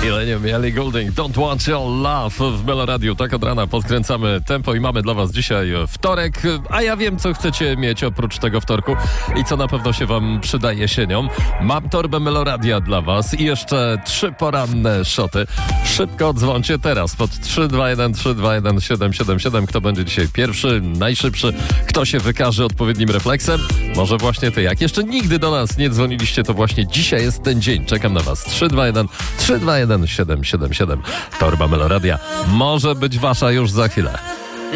Millennium, Ellie Goulding, Don't Want Your Love w Meloradiu. Tak od rana podkręcamy tempo i mamy dla was dzisiaj wtorek, a ja wiem, co chcecie mieć oprócz tego wtorku i co na pewno się wam przyda jesienią. Mam torbę Meloradia dla was i jeszcze 3 poranne szoty. Szybko odzwońcie teraz pod 321 777. Kto będzie dzisiaj pierwszy, najszybszy, kto się wykaże odpowiednim refleksem? Może właśnie ty. Jak jeszcze nigdy do nas nie dzwoniliście, to właśnie dzisiaj jest ten dzień. Czekam na was. 321 777. Torba Meloradia może być wasza już za chwilę.